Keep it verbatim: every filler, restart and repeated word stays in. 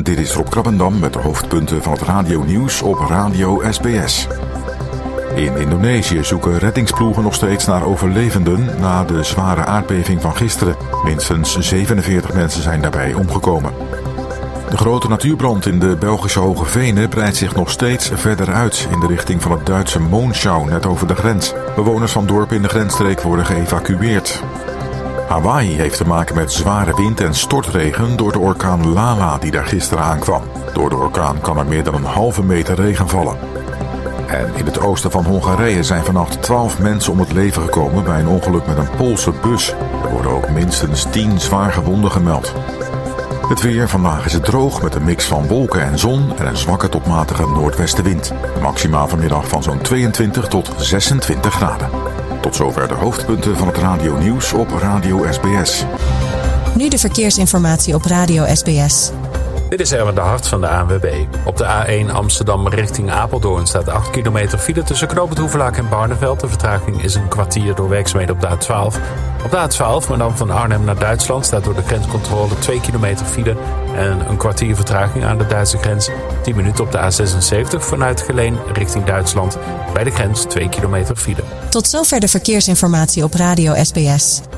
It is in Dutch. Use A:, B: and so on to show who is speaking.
A: dit is Rob Krabbendam met de hoofdpunten van het radionieuws op Radio S B S. In Indonesië zoeken reddingsploegen nog steeds naar overlevenden na de zware aardbeving van gisteren. Minstens zevenenveertig mensen zijn daarbij omgekomen. De grote natuurbrand in de Belgische Hoge Venen breidt zich nog steeds verder uit in de richting van het Duitse Monschau net over de grens. Bewoners van dorpen in de grensstreek worden geëvacueerd. Hawaii heeft te maken met zware wind en stortregen door de orkaan Lala die daar gisteren aankwam. Door de orkaan kan er meer dan een halve meter regen vallen. En in het oosten van Hongarije zijn vannacht twaalf mensen om het leven gekomen bij een ongeluk met een Poolse bus. Er worden ook minstens tien zwaar gewonden gemeld. Het weer, vandaag is het droog met een mix van wolken en zon en een zwakke tot matige noordwestenwind. Maxima vanmiddag van zo'n tweeëntwintig tot zesentwintig graden. Tot zover de hoofdpunten van het radionieuws op Radio S B S.
B: Nu de verkeersinformatie op Radio S B S.
C: Dit is Erwin de Hart van de A N W B. Op de A één Amsterdam richting Apeldoorn staat acht kilometer file tussen Knoopend Hoevelaak en Barneveld. De vertraging is een kwartier door werkzaamheden op de A twaalf. Op de A twaalf, maar dan van Arnhem naar Duitsland, staat door de grenscontrole twee kilometer file en een kwartier vertraging aan de Duitse grens. tien minuten op de A zesenzeventig vanuit Geleen richting Duitsland. Bij de grens twee kilometer file.
B: Tot zover de verkeersinformatie op Radio S B S.